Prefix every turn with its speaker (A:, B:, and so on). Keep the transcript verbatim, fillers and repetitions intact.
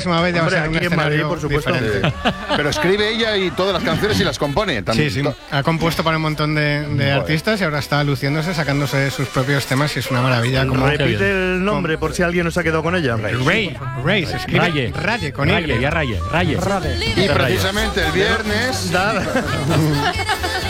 A: próxima vez ya
B: Hombre,
A: va a ser un
B: aquí en Madrid,
A: escenario
B: por supuesto.
A: diferente.
C: Pero escribe ella y todas las canciones y las compone también.
A: Sí, sí, ha compuesto para un montón de, de artistas y ahora está luciéndose, sacándose sus propios temas y es una maravilla. Como
B: Repite el nombre por si alguien no se ha quedado con ella.
A: Ray, Ray, se escribe
D: Raye.
A: Raye, con
D: Raye,
A: Y.
D: ya Raye, Raye.
C: Y precisamente el viernes...
B: Nada.